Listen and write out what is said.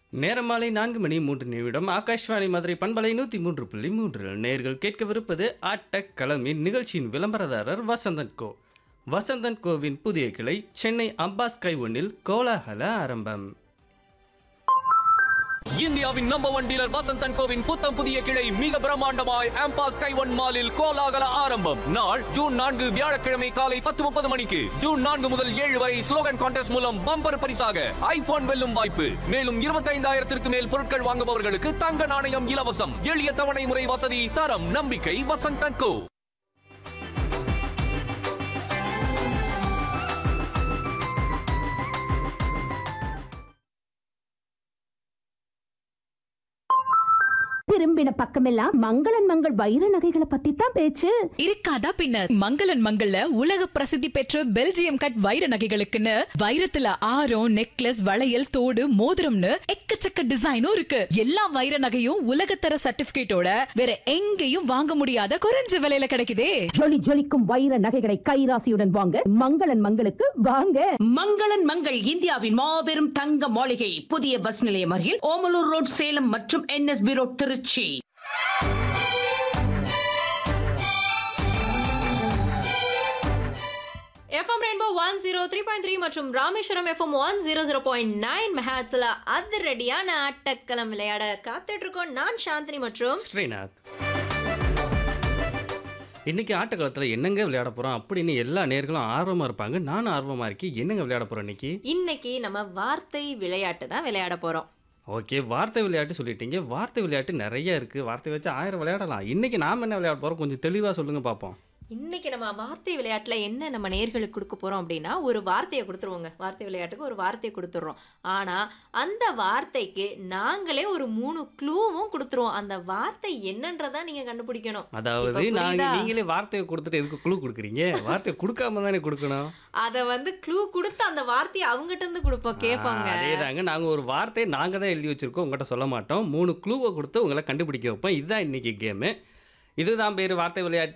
நேரம் மாலை 4:03 ஆகாஷ்வாணி மதுரை பண்பலை 103.3 நேயர்கள் கேட்கவிருப்பது ஆட்டக்களமின் நிகழ்ச்சியின் விளம்பரதாரர் வசந்தன் கோ. வசந்தன் கோவின் புதிய கிளை சென்னை அம்பாஸ் ஸ்கை ஒன்னில் கோலாகல ஆரம்பம். இந்தியாவின் நம்பர் 1 டீலர் வசந்தன் கோவின் புத்தம் புதிய கிளை மிக பிரம்மாண்டமாய் ஆம்பாஸ் ஸ்கை ஒன் மாலில் கோலாகல ஆரம்பம். நாள் ஜூன் 4 வியாழக்கிழமை காலை 10:30 மணிக்கு. ஜூன் 4 முதல் 7 வரை ஸ்லோகன் கான்டெஸ்ட் மூலம் பம்பர் பரிசாக ஐபோன் வெல்லும் வாய்ப்பு. மேலும் 25,000 மேல் பொருட்கள் வாங்குபவர்களுக்கு தங்க நாணயம் இலவசம். எளிய தவணை முறை வசதி, தரம், நம்பிக்கை வசந்தன் கோ. திரும்பின பக்கமெல்லாம் மங்களன் மங்கள் வைர நகைகளை பத்தி தான் பேச்சு. இருக்காதா பின்ன. மங்களன் மங்கள்ல உலக பிரசித்தி பெற்ற பெல்ஜியம் கட் வைர நகைகளுக்குன்னு வைரத்துல ஆரம், நெக்லஸ், வளையல், தோடு, மோதிரம்னு எக்கச்சக்க டிசைனும் இருக்கு. எல்லா வைர நகையும் உலகத்தர சர்டிபிகேட்டோட வேற எங்கேயும் வாங்க முடியாத குறைஞ்ச விலையில கிடைக்குதே. ஜொலி ஜொலிக்கும் வைர நகைகளை கைராசியுடன் வாங்க மங்களன் மங்களுக்கு வாங்க. மங்களன் மங்கள் இந்தியாவின் மாபெரும் தங்க மாளிகை, புதிய பஸ் நிலையம் அருகில் ஓமலூர் ரோட், சேலம் மற்றும் NSB road, Trichy. FM rainbow 103.3 மற்றும் ராமேஸ்வரம் FM 100.9 மெகாஹெர்ட்ஸ்ல அதிரடியான ஆட்டக்களம் விளையாட காத்துட்டு இருக்கோம். நான் சாந்தினி மற்றும் ஸ்ரீநாத். இன்னைக்கு ஆட்டக்காலத்தில் என்னங்க விளையாட போகிறோம் அப்படின்னு எல்லா நேர்களும் ஆர்வமாக இருப்பாங்க. நானும் ஆர்வமாக இருக்கேன். என்னங்க விளையாட போகிறோம் இன்னைக்கு நம்ம வார்த்தை விளையாட்டு தான் விளையாட போறோம். ஓகே, வார்த்தை விளையாட்டு சொல்லிட்டீங்க. வார்த்தை விளையாட்டு நிறைய இருக்குது. வார்த்தை வச்சு 1000 விளையாடலாம். இன்னைக்கு நாம் என்ன விளையாட போகிறோம் கொஞ்சம் தெளிவாக சொல்லுங்கள் பார்ப்போம். இன்னைக்கு நம்ம வார்த்தை விளையாட்டுல என்ன நம்ம நேயர்களுக்கு கொடுக்க போறோம் அப்படின்னா, ஒரு வார்த்தையை கொடுத்துருவோங்க. வார்த்தை விளையாட்டுக்கு ஒரு வார்த்தையை கொடுத்துட்றோம். ஆனா அந்த வார்த்தைக்கு நாங்களே ஒரு 3 க்ளூவும் கொடுத்துருவோம். அந்த வார்த்தை என்னன்றதா நீங்க கண்டுபிடிக்கணும். அதாவது நீங்களே வார்த்தையை கொடுத்துட்டு எதுக்கு க்ளூ கொடுக்குறீங்க? வார்த்தையை கொடுக்காம தானே கொடுக்கணும். அதை க்ளூ கொடுத்து அந்த வார்த்தையை அவங்ககிட்ட இருந்து கொடுப்போம், கேட்பாங்க. அதேதாங்க, நாங்கள் ஒரு வார்த்தையை நாங்கள் தான் எழுதி வச்சிருக்கோம், உங்கள்கிட்ட சொல்ல மாட்டோம். 3 க்ளூவை கொடுத்து உங்களை கண்டுபிடிக்க வைப்போம். இதுதான் இன்னைக்கு கேமு. இதுதான் பேர் வார்த்தை விளையாட்டு.